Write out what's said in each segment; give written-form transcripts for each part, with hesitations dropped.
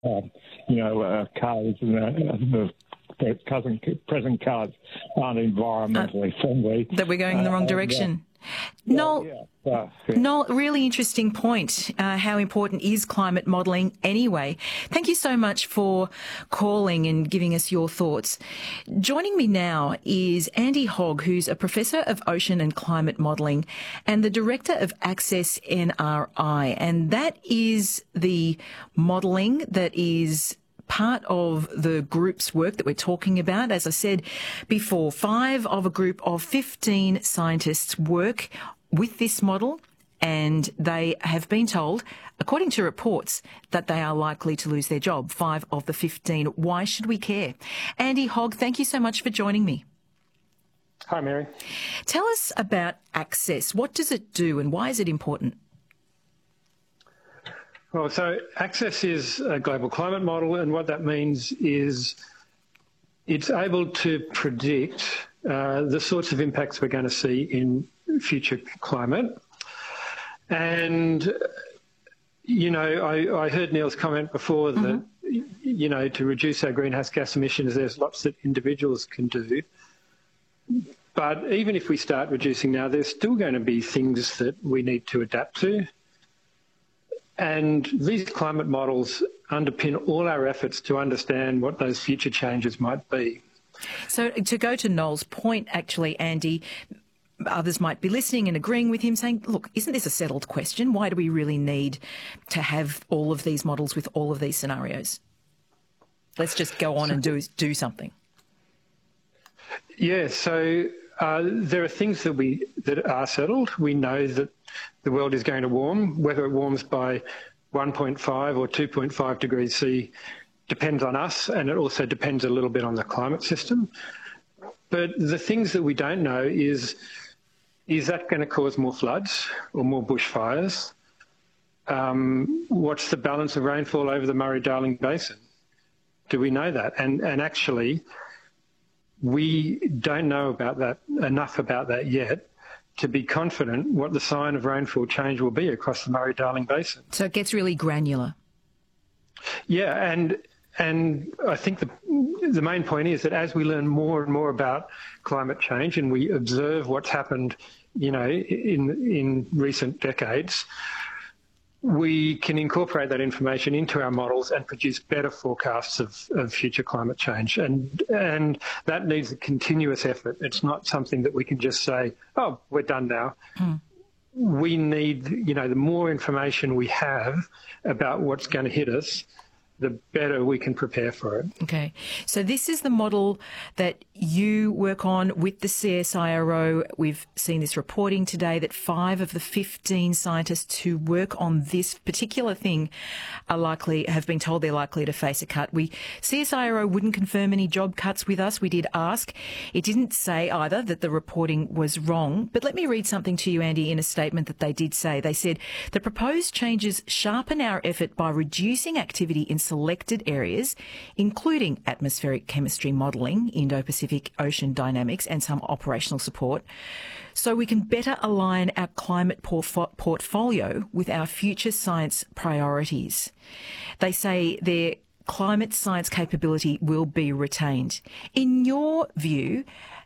cars and the present cars aren't environmentally friendly. That we're going in the wrong direction. Noel, really interesting point. How important is climate modelling anyway? Thank you so much for calling and giving us your thoughts. Joining me now is Andy Hogg, who's a Professor of Ocean and Climate Modelling and the Director of Access NRI. And that is the modelling that is part of the group's work that we're talking about. As I said before, 5 of a group of 15 scientists work with this model, and they have been told, according to reports, that they are likely to lose their job. 5 of the 15. Why should we care? Andy Hogg, thank you so much for joining me. Hi, Mary. Tell us about Access. What does it do and why is it important? Well, so Access is a global climate model, and what that means is it's able to predict the sorts of impacts we're going to see in future climate. And, I heard Neil's comment before that, to reduce our greenhouse gas emissions, there's lots that individuals can do. But even if we start reducing now, there's still going to be things that we need to adapt to. And these climate models underpin all our efforts to understand what those future changes might be. So to go to Noel's point, actually, Andy, others might be listening and agreeing with him, saying, look, isn't this a settled question? Why do we really need to have all of these models with all of these scenarios? Let's just go on and do something. Yeah, so there are things that are settled. We know that the world is going to warm. Whether it warms by 1.5 or 2.5 degrees C depends on us, and it also depends a little bit on the climate system. But the things that we don't know is that going to cause more floods or more bushfires? What's the balance of rainfall over the Murray-Darling Basin? Do we know that? And actually, we don't know enough about that yet to be confident what the sign of rainfall change will be across the Murray-Darling Basin. So it gets really granular. Yeah, and I think the main point is that as we learn more and more about climate change and we observe what's happened, in recent decades, we can incorporate that information into our models and produce better forecasts of future climate change. And that needs a continuous effort. It's not something that we can just say, oh, we're done now. We need, the more information we have about what's going to hit us, the better we can prepare for it. Okay. So this is the model that you work on with the CSIRO. We've seen this reporting today that 5 of the 15 scientists who work on this particular thing have been told they're likely to face a cut. CSIRO wouldn't confirm any job cuts with us. We did ask. It didn't say either that the reporting was wrong. But let me read something to you, Andy, in a statement that they did say. They said, the proposed changes sharpen our effort by reducing activity in selected areas, including atmospheric chemistry modelling, Indo-Pacific ocean dynamics and some operational support, so we can better align our climate portfolio with our future science priorities. They say their climate science capability will be retained. In your view,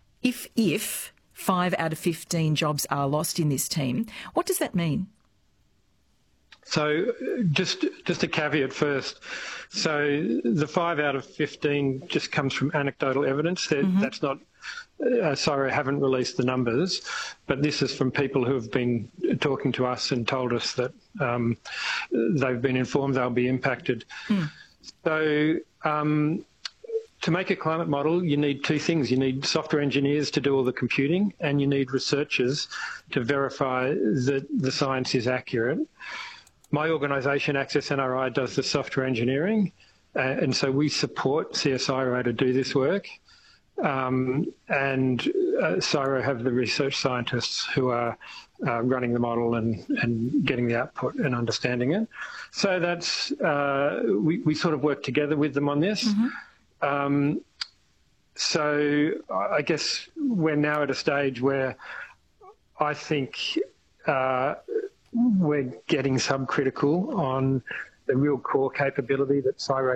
if 5 out of 15 jobs are lost in this team, what does that mean? So just a caveat first. So the 5 out of 15 just comes from anecdotal evidence. That's not, CSIRO haven't released the numbers, but this is from people who have been talking to us and told us that they've been informed they'll be impacted. So to make a climate model, you need 2 things. You need software engineers to do all the computing, and you need researchers to verify that the science is accurate. My organisation, Access NRI, does the software engineering, and so we support CSIRO to do this work. And CSIRO have the research scientists who are running the model and getting the output and understanding it. So that's we sort of work together with them on this. So I guess we're now at a stage where I think we're getting subcritical on the real core capability that CSIRO